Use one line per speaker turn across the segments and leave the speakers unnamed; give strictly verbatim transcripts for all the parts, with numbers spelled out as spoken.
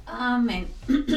Amén.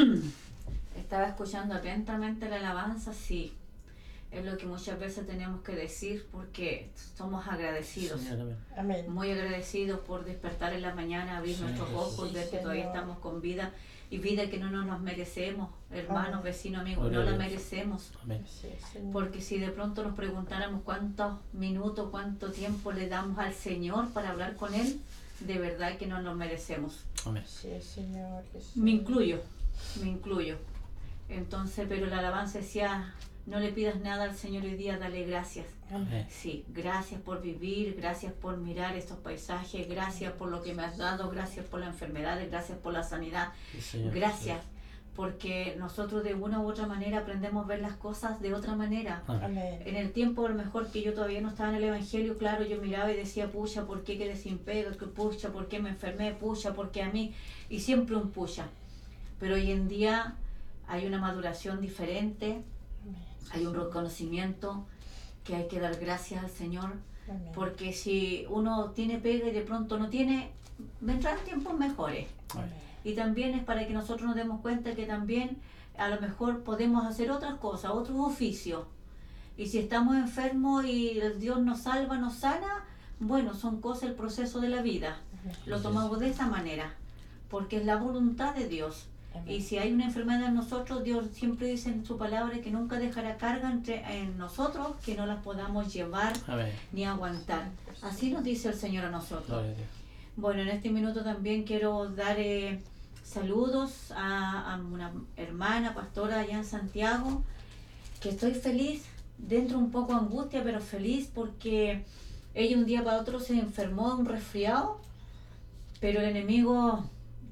Estaba escuchando atentamente la alabanza, sí. Es lo que muchas veces tenemos que decir porque somos agradecidos.
Señor,
Amén.
Muy agradecidos por despertar en la mañana, abrir
Sí,
nuestros
Jesús.
ojos,
Sí,
ver que
Señor.
todavía estamos con vida y vida que no nos las merecemos, hermanos,
Amén.
vecinos, amigos,
Gloria
no
a
la
Dios.
merecemos.
Amén.
Sí, Señor.
Porque si de pronto nos preguntáramos cuántos minutos, cuánto tiempo le damos al Señor para hablar con Él, de verdad que no nos merecemos.
Amén.
Sí, Señor Jesús.
Me incluyo, me incluyo. Entonces, pero la alabanza decía, no le pidas nada al Señor hoy día, dale gracias.
Amén.
Sí, gracias por vivir, gracias por mirar estos paisajes, gracias por lo que me has dado, gracias por las enfermedades, gracias por la sanidad,
Sí, Señor.
gracias, porque nosotros de una u otra manera aprendemos a ver las cosas de otra manera.
Amén.
Amén.
En el tiempo a lo mejor que yo todavía no estaba en el Evangelio, claro, yo miraba y decía, pucha, ¿por qué quedé sin pega? Que pucha, ¿por qué me enfermé? Pucha, ¿por qué a mí? Y siempre un pucha. Pero hoy en día hay una maduración diferente,
Amén.
hay un reconocimiento que hay que dar gracias al Señor,
Amén.
porque si uno tiene pega y de pronto no tiene, vendrán tiempos mejores.
Amén.
Y también es para que nosotros nos demos cuenta que también a lo mejor podemos hacer otras cosas, otros oficios. Y si estamos enfermos y el Dios nos salva, nos sana, bueno, son cosas el proceso de la vida.
Amén.
Lo tomamos de esa manera, porque es la voluntad de Dios.
Amén.
Y si hay una enfermedad en nosotros, Dios siempre dice en su palabra que nunca dejará carga entre, en nosotros que no las podamos llevar
Amén.
ni aguantar. Así nos dice el Señor a nosotros.
Gloria a Dios.
Bueno, en este minuto también quiero dar eh, saludos a, a una hermana pastora allá en Santiago, que estoy feliz, dentro un poco angustia, pero feliz porque ella un día para otro se enfermó de un resfriado, pero el enemigo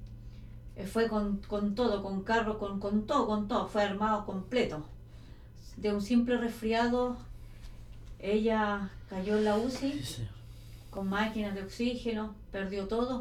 eh, fue con, con todo, con carro, con, con todo, con todo, fue armado completo. De un simple resfriado, ella cayó en la U C I
Sí, Señor.
con máquinas de oxígeno, perdió todo,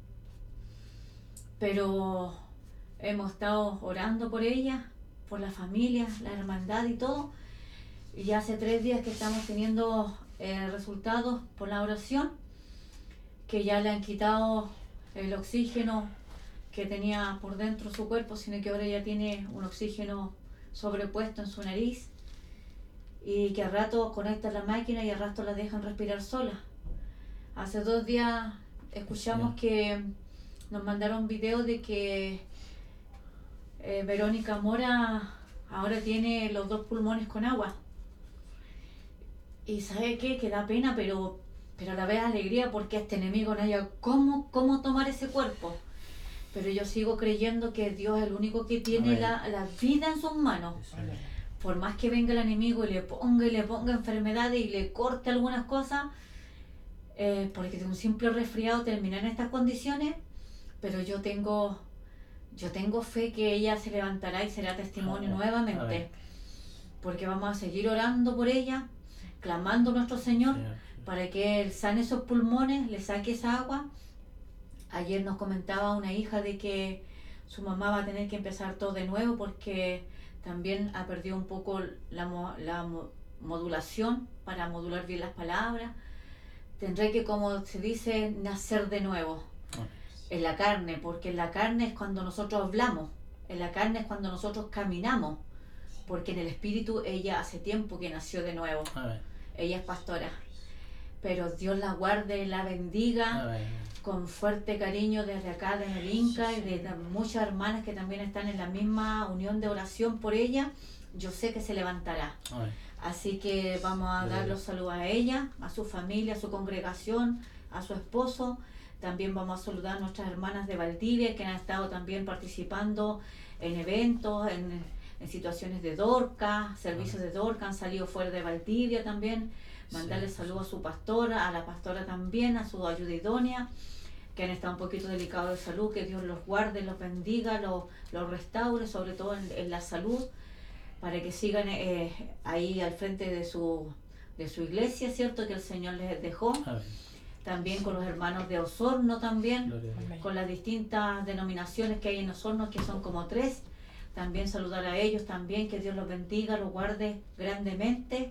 pero hemos estado orando por ella, por la familia, la hermandad y todo, y ya hace tres días que estamos teniendo eh, resultados por la oración, que ya le han quitado el oxígeno que tenía por dentro su cuerpo, sino que ahora ya tiene un oxígeno sobrepuesto en su nariz, y que al rato conectan la máquina y al rato la dejan respirar sola. Hace dos días escuchamos que nos mandaron videos de que eh, Verónica Mora ahora tiene los dos pulmones con agua. Y ¿sabe qué? Que da pena, pero, pero a la vez alegría porque este enemigo no haya cómo, cómo tomar ese cuerpo. Pero yo sigo creyendo que Dios es el único que tiene la, la vida en sus manos.
Sí, Señor.
Por más que venga el enemigo y le ponga y le ponga enfermedades y le corte algunas cosas, eh, porque de un simple resfriado terminar en estas condiciones, pero yo tengo yo tengo fe que ella se levantará y será testimonio
Amén.
nuevamente,
Amén.
porque vamos a seguir orando por ella, clamando a nuestro Señor
Señor.
para que Él sane esos pulmones, le saque esa agua. Ayer nos comentaba una hija de que su mamá va a tener que empezar todo de nuevo porque también ha perdido un poco la, mo- la mo- modulación para modular bien las palabras. Tendré que, como se dice, nacer de nuevo
Amén.
en la carne, porque en la carne es cuando nosotros hablamos, en la carne es cuando nosotros caminamos, porque en el espíritu ella hace tiempo que nació de nuevo.
Amén.
Ella es pastora, pero Dios la guarde, la bendiga
Amén.
con fuerte cariño desde acá, desde el Inca, y de de muchas hermanas que también están en la misma unión de oración por ella. Yo sé que se levantará.
Amén.
Así que vamos a dar los saludos a ella, a su familia, a su congregación, a su esposo. También vamos a saludar a nuestras hermanas de Valdivia que han estado también participando en eventos, en, en situaciones de Dorca, servicios de Dorca, han salido fuera de Valdivia también. Mandarle
Sí,
saludos a su pastora, a la pastora también, a su ayuda idónea, que han estado un poquito delicados de salud, que Dios los guarde, los bendiga, los, los restaure, sobre todo en, en la salud, para que sigan eh, ahí al frente de su, de su iglesia, ¿cierto? Que el Señor les dejó.
Amén.
También con los hermanos de Osorno también,
Gloria a Dios.
Amén.
con las distintas denominaciones que hay en Osorno, que son como tres. También saludar a ellos también, que Dios los bendiga, los guarde grandemente.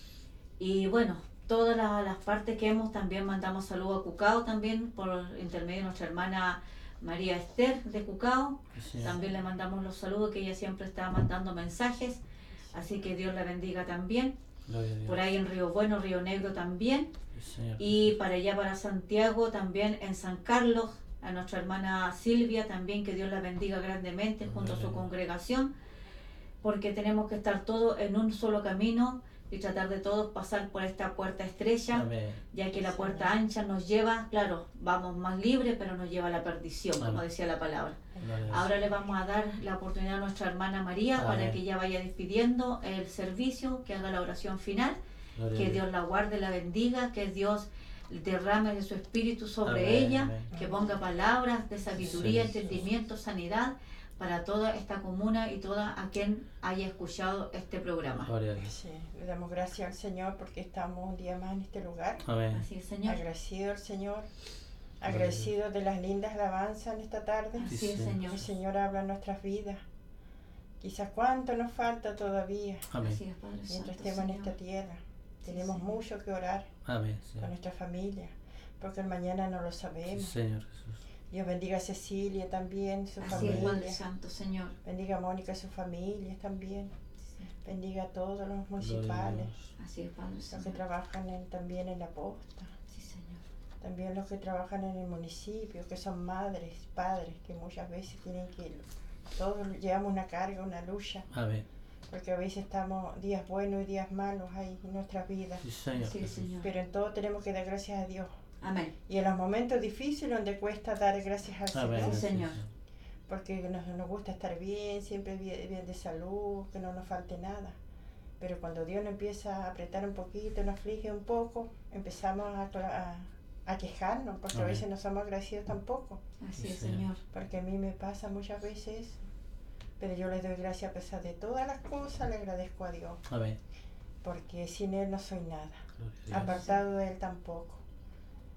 Y bueno, todas las, las partes que hemos, también mandamos saludos a Cucao también, por intermedio de nuestra hermana María Esther de Cucao.
Sí.
También le mandamos los saludos, que ella siempre está mandando mensajes. Así que Dios la bendiga también.
Gloria a Dios.
Por ahí en Río Bueno, Río Negro también.
Sí, Señor.
Y para allá, para Santiago, también en San Carlos, a nuestra hermana Silvia también, que Dios la bendiga grandemente junto a su congregación, porque tenemos que estar todos en un solo camino y tratar de todos pasar por esta puerta estrecha,
Amén.
ya que la puerta ancha nos lleva, claro, vamos más libres, pero nos lleva a la perdición, como
Amén.
decía la palabra.
Gloria a Dios.
Ahora le vamos a dar la oportunidad a nuestra hermana María
Amén.
para que ella vaya despidiendo el servicio, que haga la oración final.
Gloria a
Que
Dios.
Dios la guarde, la bendiga, que Dios derrame de su espíritu sobre
Amén,
ella,
amén.
que ponga palabras de sabiduría,
Sí, sí.
entendimiento, sanidad para toda esta comuna y toda a quien haya escuchado este programa.
Gloria a Dios.
Sí, le damos gracias al Señor porque estamos un día más en este lugar.
Amén.
Así es, Señor.
Agradecido al Señor, agradecido de las lindas alabanzas en esta tarde.
Así
Sí,
es,
sí.
Señor.
El Señor habla en nuestras vidas. Quizás cuánto nos falta todavía
Amén.
Así es, Padre
mientras
Santo,
estemos en
Señor.
esta tierra.
Sí,
Tenemos
Señor.
mucho que orar
Amén,
con
Señor.
nuestra familia, porque el mañana no lo
Sí,
sabemos.
Señor Jesús.
Dios bendiga a Cecilia también, su
Así es, Padre
familia.
Santo, Señor.
Bendiga a Mónica y su familia también.
Sí,
Bendiga a todos los
Gloria a
municipales,
Dios.
así es, Padre
los que
Santo.
trabajan en- también en la posta.
Sí, Señor.
También los que trabajan en el municipio, que son madres, padres, que muchas veces tienen que, todos llevamos una carga, una lucha,
Amén.
porque a veces estamos días buenos y días malos ahí en nuestras vidas,
Sí, Señor
Así es,
Jesús.
Señor.
pero en todo tenemos que dar gracias a Dios.
Amén.
Y en los momentos difíciles donde cuesta dar gracias al
Amén.
Señor,
Sí, Señor.
porque nos, nos gusta estar bien, siempre bien, bien de salud, que no nos falte nada. Pero cuando Dios nos empieza a apretar un poquito, nos aflige un poco, empezamos a, cla- a, a quejarnos, porque a
Amén.
veces no somos agradecidos tampoco.
Así
Sí,
es,
Señor.
Señor.
Porque a mí me pasa muchas veces, pero yo le doy gracias a pesar de todas las cosas, le agradezco a Dios,
Amén.
porque sin Él no soy nada,
Gloria a Dios.
apartado de Él tampoco.